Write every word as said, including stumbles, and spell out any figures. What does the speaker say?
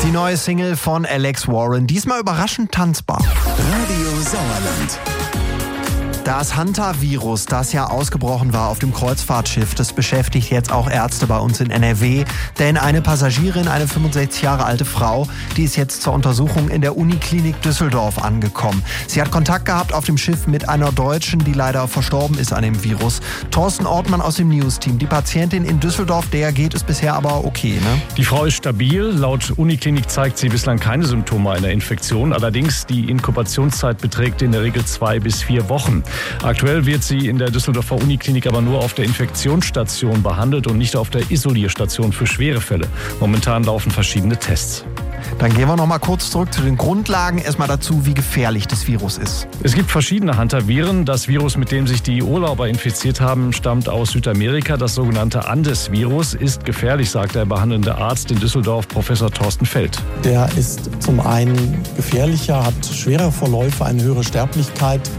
Die neue Single von Alex Warren, diesmal überraschend tanzbar. Radio Sauerland. Das Hantavirus, das ja ausgebrochen war auf dem Kreuzfahrtschiff, das beschäftigt jetzt auch Ärzte bei uns in N R W. Denn eine Passagierin, eine fünfundsechzig Jahre alte Frau, die ist jetzt zur Untersuchung in der Uniklinik Düsseldorf angekommen. Sie hat Kontakt gehabt auf dem Schiff mit einer Deutschen, die leider verstorben ist an dem Virus. Thorsten Ortmann aus dem News-Team. Die Patientin in Düsseldorf, der geht es bisher aber okay, ne? Die Frau ist stabil. Laut Uniklinik zeigt sie bislang keine Symptome einer Infektion. Allerdings die Inkubationszeit beträgt in der Regel zwei bis vier Wochen. Aktuell wird sie in der Düsseldorfer Uniklinik aber nur auf der Infektionsstation behandelt und nicht auf der Isolierstation für schwere Fälle. Momentan laufen verschiedene Tests. Dann gehen wir noch mal kurz zurück zu den Grundlagen. Erstmal dazu, wie gefährlich das Virus ist. Es gibt verschiedene Hantaviren. Das Virus, mit dem sich die Urlauber infiziert haben, stammt aus Südamerika. Das sogenannte Andes-Virus ist gefährlich, sagt der behandelnde Arzt in Düsseldorf, Professor Thorsten Feld. Der ist zum einen gefährlicher, hat schwere Verläufe, eine höhere Sterblichkeit.